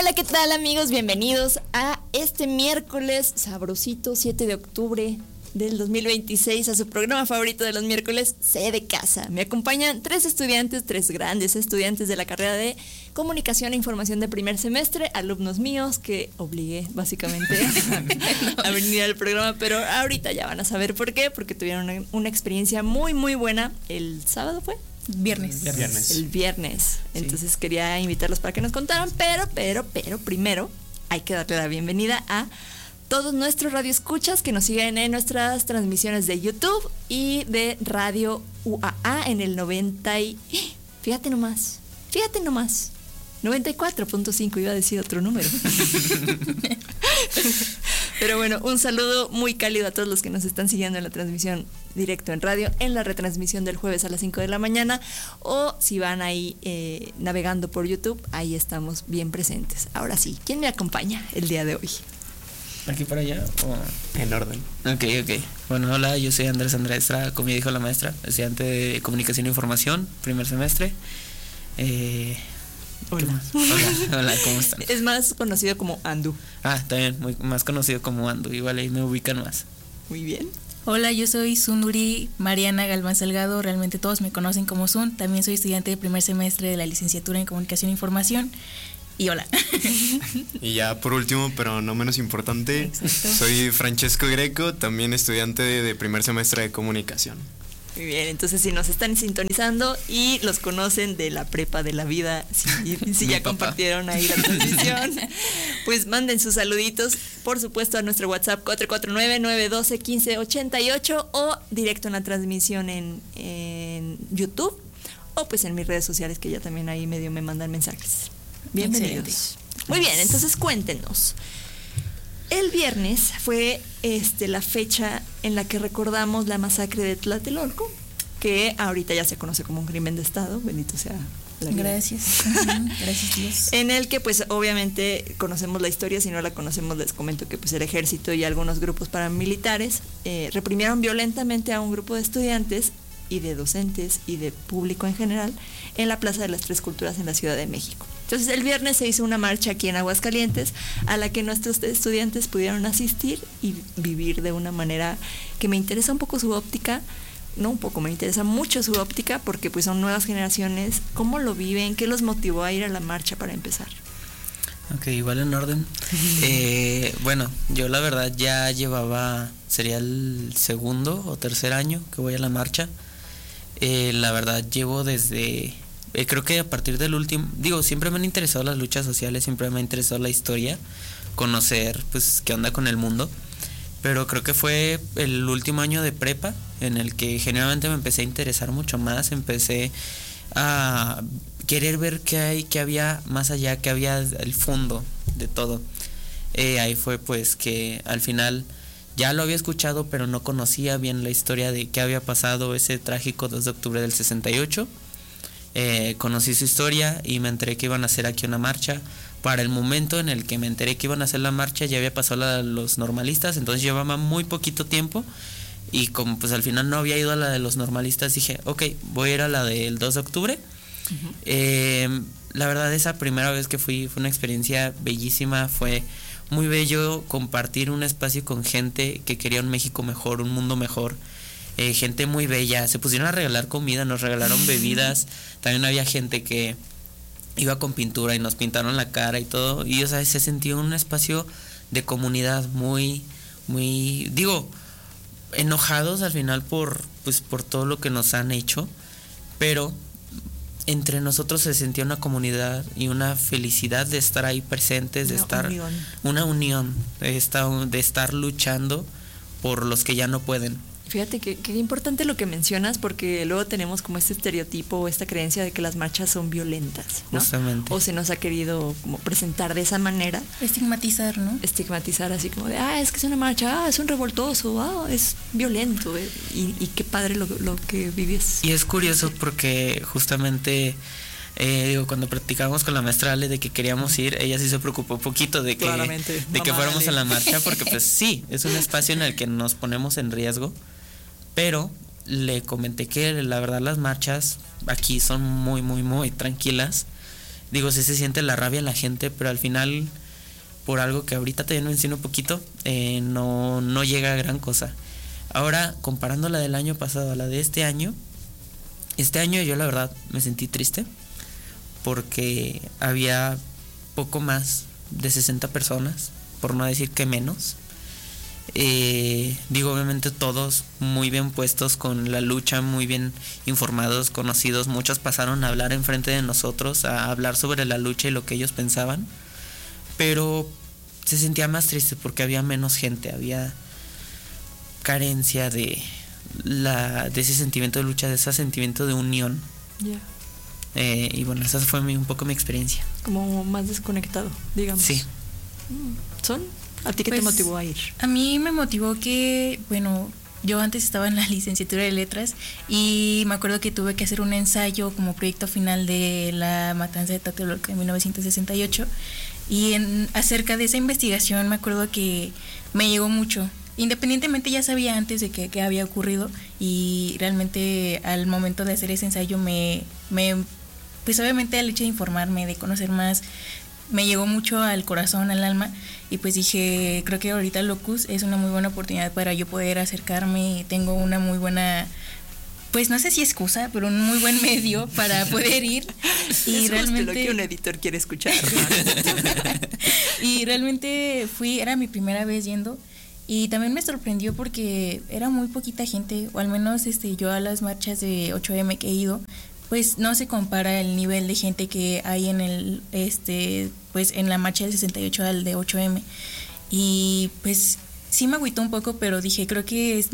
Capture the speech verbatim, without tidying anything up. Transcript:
Hola, ¿qué tal, amigos? Bienvenidos a este miércoles sabrosito, siete de octubre del dos mil veintiséis, a su programa favorito de los miércoles, C de Casa. Me acompañan tres estudiantes, tres grandes estudiantes de la carrera de Comunicación e Información de primer semestre, alumnos míos que obligué básicamente a venir al programa, pero ahorita ya van a saber por qué, porque tuvieron una, una experiencia muy, muy buena. ¿El sábado fue? Viernes. Viernes. El viernes. Entonces sí. quería invitarlos para que nos contaran, pero, pero, pero primero hay que darle la bienvenida a todos nuestros radioescuchas que nos siguen en nuestras transmisiones de YouTube y de Radio U A A en el noventa y... Fíjate nomás, fíjate nomás. noventa y cuatro punto cinco, iba a decir otro número. Pero bueno, un saludo muy cálido a todos los que nos están siguiendo en la transmisión directo en radio, en la retransmisión del jueves a las cinco de la mañana, o si van ahí eh, navegando por YouTube, ahí estamos bien presentes. Ahora sí, ¿quién me acompaña el día de hoy? ¿Aquí para allá? O... En orden. Ok, ok. Bueno, hola, yo soy Andrés Andrés Estrada, como ya dijo la maestra, estudiante de Comunicación e Información, primer semestre. Eh... Hola. Hola, hola, ¿cómo están? Es más conocido como Andu. Ah, también, muy, más conocido como Andu, igual ahí me ubican más. Muy bien. Hola, yo soy Sunuri Mariana Galván Salgado, realmente todos me conocen como Sun, también soy estudiante de primer semestre de la licenciatura en Comunicación e Información, y hola. Y ya por último, pero no menos importante, Exacto. soy Francesco Greco, también estudiante de, de primer semestre de Comunicación. Muy bien, entonces si nos están sintonizando y los conocen de la prepa de la vida, si, si ya compartieron ahí la transmisión, pues manden sus saluditos, por supuesto, a nuestro WhatsApp cuatro cuatro nueve, nueve uno dos, uno cinco ocho ocho o directo en la transmisión en, en YouTube o pues en mis redes sociales, que ya también ahí medio me mandan mensajes. Bienvenidos. Excelente. Muy bien, entonces cuéntenos. El viernes fue este, la fecha en la que recordamos la masacre de Tlatelolco, que ahorita ya se conoce como un crimen de Estado, bendito sea la vida. Gracias. Gracias, Dios. En el que pues obviamente conocemos la historia, si no la conocemos les comento que pues el ejército y algunos grupos paramilitares eh, reprimieron violentamente a un grupo de estudiantes y de docentes y de público en general en la Plaza de las Tres Culturas en la Ciudad de México. Entonces el viernes se hizo una marcha aquí en Aguascalientes a la que nuestros estudiantes pudieron asistir y vivir de una manera que me interesa un poco su óptica, no un poco, me interesa mucho su óptica porque pues son nuevas generaciones, cómo lo viven, qué los motivó a ir a la marcha para empezar. Ok, igual en orden. eh, bueno, yo la verdad ya llevaba, sería el segundo o tercer año que voy a la marcha. Eh, la verdad llevo desde... Eh, creo que a partir del último, digo, siempre me han interesado las luchas sociales, siempre me ha interesado la historia, conocer pues qué onda con el mundo, pero creo que fue el último año de prepa en el que generalmente me empecé a interesar mucho más, empecé a querer ver qué hay, qué había más allá, qué había el fondo de todo. Eh, ahí fue pues que al final ya lo había escuchado, pero no conocía bien la historia de qué había pasado ese trágico dos de octubre del sesenta y ocho. Eh, conocí su historia y me enteré que iban a hacer aquí una marcha. Para el momento en el que me enteré que iban a hacer la marcha ya había pasado la de los normalistas, entonces llevaba muy poquito tiempo y como pues al final no había ido a la de los normalistas, dije ok, voy a ir a la del dos de octubre. Uh-huh. eh, la verdad esa primera vez que fui fue una experiencia bellísima, fue muy bello compartir un espacio con gente que quería un México mejor, un mundo mejor. Eh, gente muy bella, se pusieron a regalar comida, nos regalaron bebidas, también había gente que iba con pintura y nos pintaron la cara y todo, y o sea, se sentía un espacio de comunidad muy, muy, digo, enojados al final por, pues, por todo lo que nos han hecho, pero entre nosotros se sentía una comunidad y una felicidad de estar ahí presentes, de una estar, unión. una unión, de estar, de estar luchando por los que ya no pueden. Fíjate que, que importante lo que mencionas, porque luego tenemos como este estereotipo o esta creencia de que las marchas son violentas, ¿no? Justamente. O se nos ha querido como presentar de esa manera. Estigmatizar, ¿no? Estigmatizar así como de, ah, es que es una marcha, ah, es un revoltoso, ah, es violento. Eh, y, y qué padre lo, lo que vives. Y es curioso porque justamente... Eh, digo, cuando practicábamos con la maestra Ale de que queríamos ir, ella sí se preocupó un poquito de que, de que fuéramos Ale. a la marcha, porque pues sí, es un espacio en el que nos ponemos en riesgo, pero le comenté que la verdad las marchas aquí son muy, muy, muy tranquilas. digo, sí se siente la rabia en la gente, pero al final, por algo que ahorita también menciono un poquito, eh, no, no llega a gran cosa. Ahora, comparando la del año pasado a la de este año, este año yo la verdad me sentí triste porque había poco más de sesenta personas, por no decir que menos. Eh, digo, obviamente todos muy bien puestos con la lucha, muy bien informados, conocidos. Muchos pasaron a hablar enfrente de nosotros, a hablar sobre la lucha y lo que ellos pensaban. Pero se sentía más triste porque había menos gente, había carencia de la de ese sentimiento de lucha, de ese sentimiento de unión. Ya. Yeah. Eh, y bueno, esa fue mi, un poco mi experiencia. Como más desconectado, digamos. Sí. ¿Son? ¿A ti qué pues, te motivó a ir? A mí me motivó que, bueno, yo antes estaba en la licenciatura de letras y me acuerdo que tuve que hacer un ensayo como proyecto final de la matanza de Tlatelolco en mil novecientos sesenta y ocho, y en, acerca de esa investigación me acuerdo que me llegó mucho. Independientemente ya sabía antes de que, que había ocurrido, y realmente al momento de hacer ese ensayo me, me pues obviamente el hecho de informarme, de conocer más, me llegó mucho al corazón, al alma, y pues dije, creo que ahorita Locus es una muy buena oportunidad para yo poder acercarme. Tengo una muy buena, pues no sé si excusa, pero un muy buen medio para poder ir. Y es realmente lo que un editor quiere escuchar. Y realmente fui, era mi primera vez yendo, y también me sorprendió porque era muy poquita gente, o al menos este yo a las marchas de ocho eme que he ido, pues no se compara el nivel de gente que hay en el este pues en la marcha del sesenta y ocho al de ocho eme. Y pues sí me agüitó un poco, pero dije, creo que es